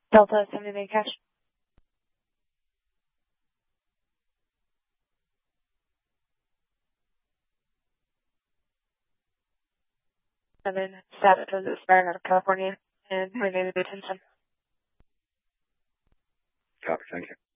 Delta 70 cash. And then status is expired out of California and related detention. Copy, thank you.